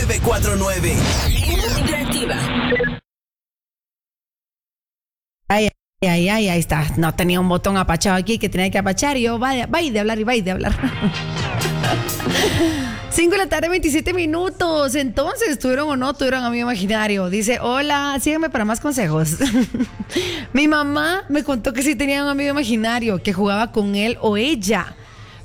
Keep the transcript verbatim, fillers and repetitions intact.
nueve cuatro nueve. Interactiva. Ay, ay, ay, ahí está. No tenía un botón apachado aquí que tenía que apachar y yo, vaya, vaya de hablar y vaya de hablar. cinco de la tarde, veintisiete minutos. Entonces, ¿tuvieron o no tuvieron amigo imaginario? Dice, hola, síganme para más consejos. Mi mamá me contó que sí tenía un amigo imaginario, que jugaba con él o ella.